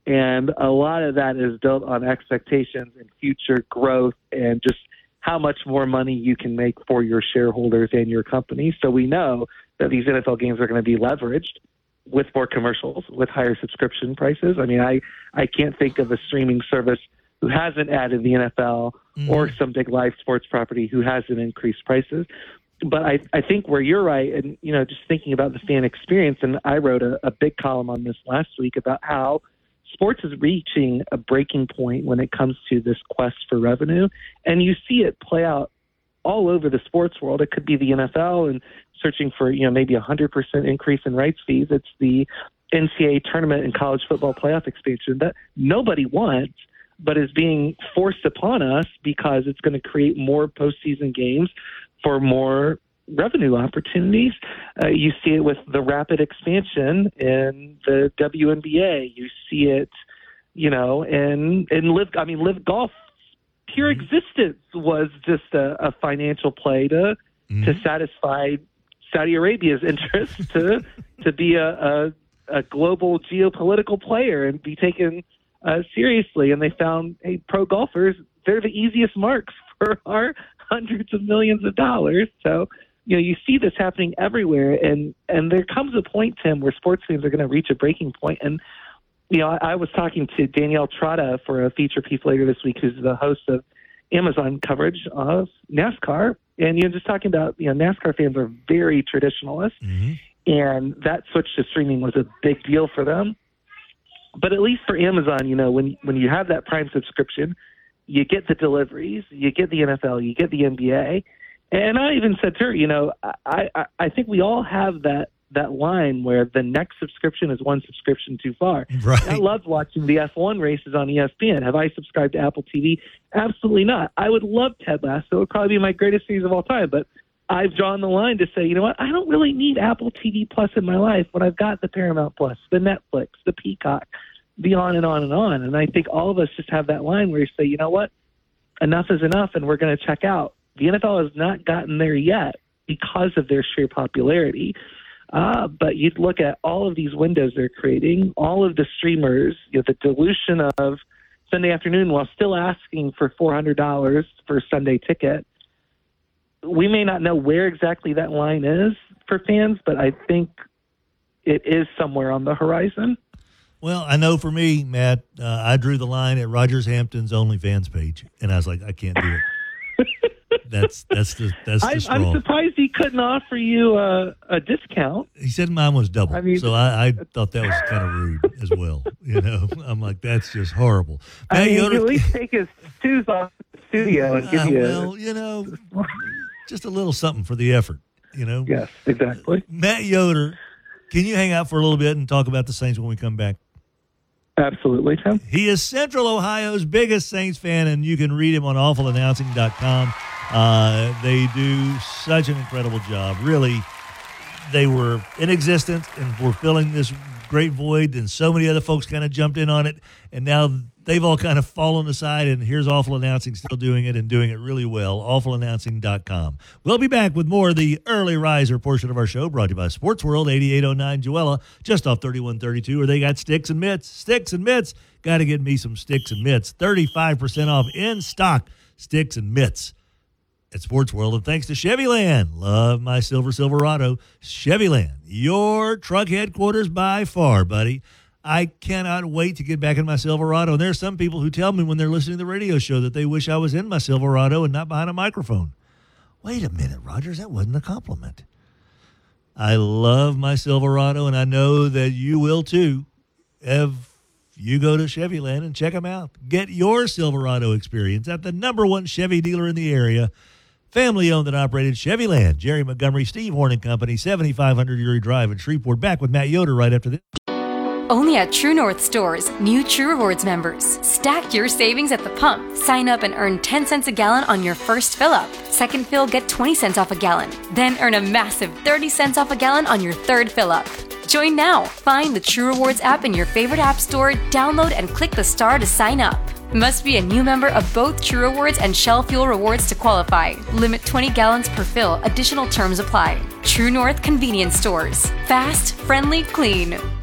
And a lot of that is built on expectations and future growth and just how much more money you can make for your shareholders and your company. So we know that these NFL games are going to be leveraged with more commercials, with higher subscription prices. I mean, I can't think of a streaming service who hasn't added the NFL or some big live sports property who hasn't increased prices. But I think where you're right, and, just thinking about the fan experience, and I wrote a big column on this last week about how sports is reaching a breaking point when it comes to this quest for revenue. And you see it play out all over the sports world. It could be the NFL and searching for, maybe 100% increase in rights fees. It's the NCAA tournament and college football playoff expansion that nobody wants, but is being forced upon us because it's going to create more postseason games for more revenue opportunities. You see it with the rapid expansion in the WNBA. You see it, in Live Golf. Pure existence was just a financial play to satisfy Saudi Arabia's interest to be a global geopolitical player and be taken seriously. And they found, hey, pro golfers, they're the easiest marks for our hundreds of millions of dollars. So, you see this happening everywhere. And there comes a point, Tim, where sports fans are going to reach a breaking point. And, I was talking to Danielle Trotta for a feature piece later this week, who's the host of Amazon coverage of NASCAR. And, just talking about, NASCAR fans are very traditionalist. And that switch to streaming was a big deal for them. But at least for Amazon, when you have that Prime subscription, you get the deliveries, you get the NFL, you get the NBA. And I even said to her, I think we all have that line where the next subscription is one subscription too far. Right. I loved watching the F1 races on ESPN. Have I subscribed to Apple TV? Absolutely not. I would love Ted Lasso. It would probably be my greatest series of all time. But I've drawn the line to say, I don't really need Apple TV Plus in my life when I've got the Paramount Plus, the Netflix, the Peacock, the on and on and on. And I think all of us just have that line where you say, enough is enough and we're going to check out. The NFL has not gotten there yet because of their sheer popularity. But you'd look at all of these windows they're creating, all of the streamers, the dilution of Sunday afternoon while still asking for $400 for a Sunday ticket. We may not know where exactly that line is for fans, but I think it is somewhere on the horizon. Well, I know for me, Matt, I drew the line at Rogers Hampton's OnlyFans page, and I was like, I can't do it. That's the straw. I'm surprised he couldn't offer you a discount. He said mine was double, so I thought that was kind of rude as well. I'm like, that's just horrible. Matt Yoder, at least take his shoes off the studio and give you just a little something for the effort. Yes, exactly. Matt Yoder, can you hang out for a little bit and talk about the Saints when we come back? Absolutely, Tim. He is Central Ohio's biggest Saints fan, and you can read him on awfulannouncing.com. They do such an incredible job. Really, they were in existence and were filling this great void, and so many other folks kind of jumped in on it, and now they've all kind of fallen aside, and here's Awful Announcing still doing it and doing it really well, awfulannouncing.com. We'll be back with more of the early riser portion of our show, brought to you by Sports World, 8809 Joella, just off 3132, where they got sticks and mitts. Sticks and mitts. Got to get me some sticks and mitts. 35% off in stock sticks and mitts at Sports World. And thanks to Chevyland. Love my silver Silverado. Chevyland, your truck headquarters by far, buddy. I cannot wait to get back in my Silverado. And there are some people who tell me when they're listening to the radio show that they wish I was in my Silverado and not behind a microphone. Wait a minute, Rogers, that wasn't a compliment. I love my Silverado, and I know that you will too if you go to Chevyland and check them out. Get your Silverado experience at the #1 Chevy dealer in the area. Family-owned and operated Chevyland. Jerry Montgomery, Steve Horn and Company, 7500 Erie Drive in Shreveport. Back with Matt Yoder right after this. Only at True North stores, new True Rewards members. Stack your savings at the pump. Sign up and earn 10 cents a gallon on your first fill-up. Second fill, get 20 cents off a gallon. Then earn a massive 30 cents off a gallon on your third fill-up. Join now. Find the True Rewards app in your favorite app store, download and click the star to sign up. Must be a new member of both True Rewards and Shell Fuel Rewards to qualify. Limit 20 gallons per fill. Additional terms apply. True North Convenience Stores. Fast, friendly, clean.